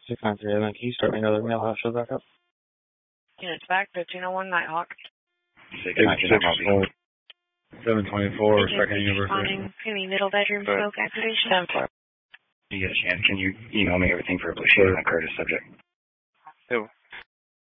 693, can you start me another mailhouse show back up? Units back, 1501 Nighthawk. 694, 724, second anniversary. Any middle bedroom smoke activation? 10-4. You get a chance, can you email me everything for Blue Shield and Curtis subject? Who?